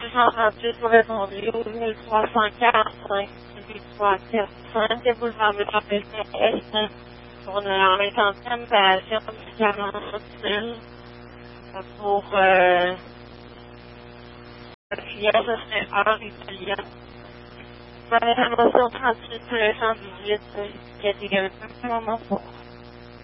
638 correspondait au 1345 8345 et boulevard de Trapèzet Est pour la rétention de 40 000 pour la filière, ce serait hors italien. Par la motion 38 118, qui est également un moment pour